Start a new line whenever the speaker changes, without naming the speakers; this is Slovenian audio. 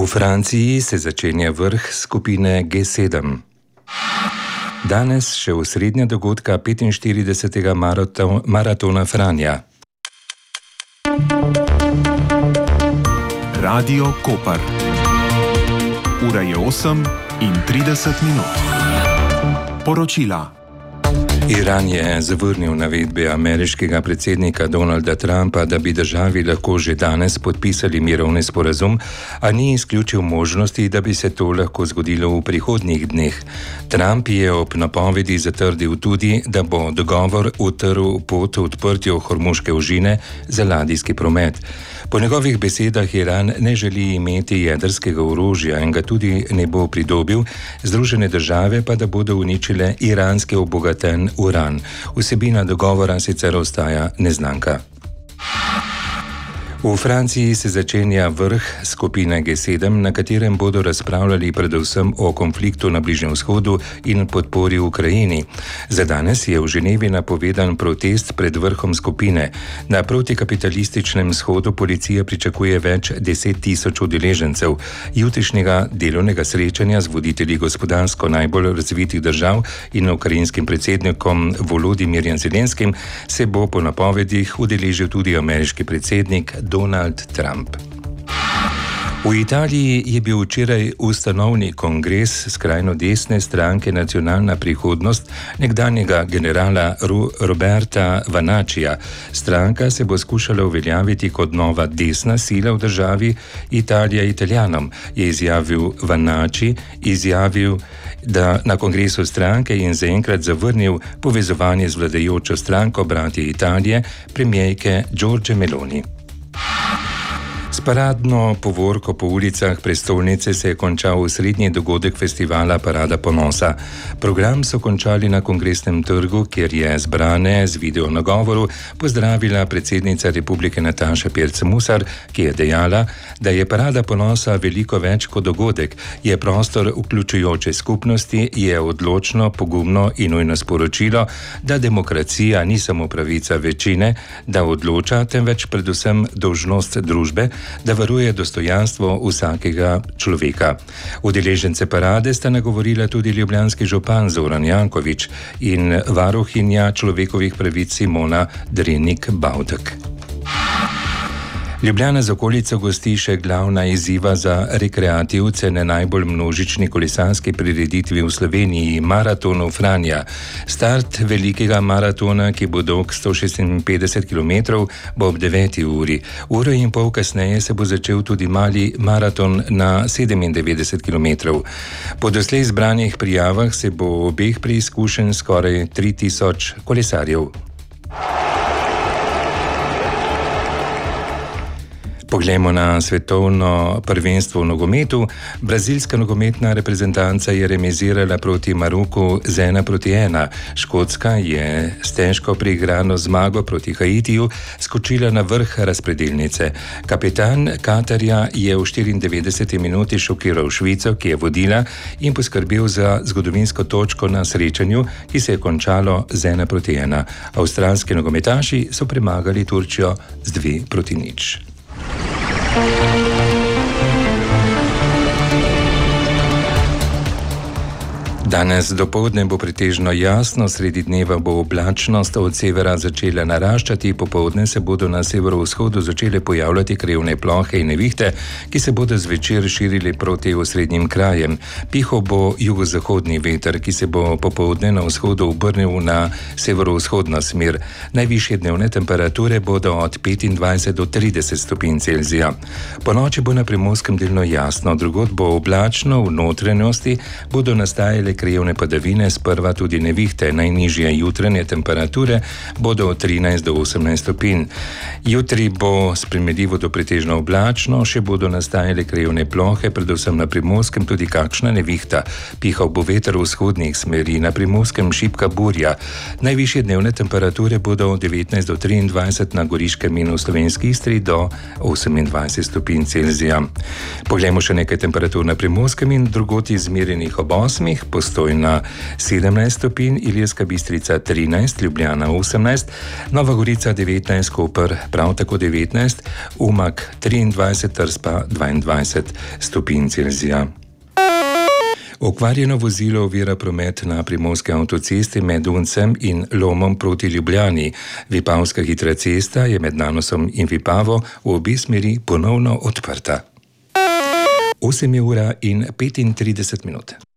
V Franciji se začenja vrh skupine G7. Danes še osrednja dogodka 45. maratona Franja.
Radio Koper. Ura je 8:30. Poročila.
Iran je zavrnil navedbe ameriškega predsednika Donalda Trumpa, da bi državi lahko že danes podpisali mirovni sporazum, a ni izključil možnosti, da bi se to lahko zgodilo v prihodnjih dneh. Trump je ob napovedi zatrdil tudi, da bo dogovor utrl pot odprtju Hormuške ožine za ladijski promet. Po njegovih besedah Iran ne želi imeti jedrskega orožja in ga tudi ne bo pridobil, Združene države pa da bodo uničile iranski obogaten uran. Vsebina dogovora sicer ostaja neznanka. V Franciji se začenja vrh skupine G7, na katerem bodo razpravljali predvsem o konfliktu na Bližnjem vzhodu in podpori Ukrajini. Za danes je v Ženevi napovedan protest pred vrhom skupine. Na protikapitalističnem shodu policija pričakuje več 10.000 udeležencev. Jutrišnjega delovnega srečanja z voditelji gospodarsko najbolj razvitih držav in ukrajinskim predsednikom Volodymyrjem Zelenskim se bo po napovedih udeležil tudi ameriški predsednik Donald Trump. V Italiji je bil včeraj ustanovni kongres skrajno desne stranke Nacionalna prihodnost nekdanjega generala Roberta Vanaccija. Stranka se bo skušala uveljaviti kot nova desna sila v državi Italija Italijanom, je izjavil Vanacci, da na kongresu stranke in zaenkrat zavrnil povezovanje z vladajočo stranko Bratje Italije, premierke Giorgie Meloni. S paradno povorko po ulicah prestolnice se je končal osrednji dogodek festivala Parada ponosa. Program so končali na Kongresnem trgu, kjer je zbrane z video nagovoru pozdravila predsednica Republike Nataša Pirc-Musar, ki je dejala, da je Parada ponosa veliko več kot dogodek, je prostor vključujoče skupnosti, je odločno, pogumno in nujno sporočilo, da demokracija ni samo pravica večine, da odloča, temveč predvsem dolžnost družbe, da varuje dostojanstvo vsakega človeka. Udeležence parade sta nagovorila tudi ljubljanski župan Zoran Janković in varuhinja človekovih pravic Simona Drenik-Bavdek. Ljubljana z okolico gosti še glavna izziva za rekreativce na najbolj množični kolesarski prireditvi v Sloveniji, maratonu Franja. Start velikega maratona, ki bo dolg 156 km, bo ob 9. uri. Uro in pol kasneje se bo začel tudi mali maraton na 97 km. Po doslej zbranih prijavah se bo obeh preizkušenj skoraj 3000 kolesarjev. Poglejmo na svetovno prvenstvo v nogometu. Brazilska nogometna reprezentanca je remizirala proti Maroku z 1:1. Škotska je s težko priigrano zmago proti Haitiju skočila na vrh razpredelnice. Kapetan Katarja je v 94. minuti šokiral Švico, ki je vodila, in poskrbel za zgodovinsko točko na srečanju, ki se je končalo z 1:1. Avstralski nogometaši so premagali Turčijo z 2:0. Danes dopoldne bo pretežno jasno, sredi dneva bo oblačnost od severa začela naraščati, popoldne se bodo na severovzhodu začele pojavljati krevne plohe in nevihte, ki se bodo zvečer širili proti osrednjim krajem. Pihal bo jugozahodni veter, ki se bo popoldne na vzhodu obrnil na severovzhodno smer. Najvišje dnevne temperature bodo od 25 do 30 stopinj Celzija. Po noči bo na primorskem delno jasno, drugod bo oblačno, v notranjosti bodo nastajale krajevne padavine, sprva tudi nevihte. Najnižje jutranje temperature bodo od 13 do 18 stopinj. Jutri bo spremenljivo do pretežno oblačno, še bodo nastajale krajevne plohe, predvsem na primorskem tudi kakšna nevihta. Pihal bo veter vzhodnih smeri, na primorskem šibka burja. Najvišje dnevne temperature bodo od 19 do 23 na Goriškem in v Slovenski Istri do 28 stopinj Celzija. Poglejmo še nekaj temperatur na primorskem in drugod izmerjenih ob 8, Postojna 17 stopinj, Ilirska Bistrica 13, Ljubljana 18, Nova Gorica 19, Koper prav tako 19, Umag 23, Trst pa 22 stopinj Celzija. Okvarjeno vozilo ovira promet na primorski avtocesti med Uncem in Lomom proti Ljubljani. Vipavska hitra cesta je med Nanosom in Vipavo v obe smeri ponovno odprta. 8:35.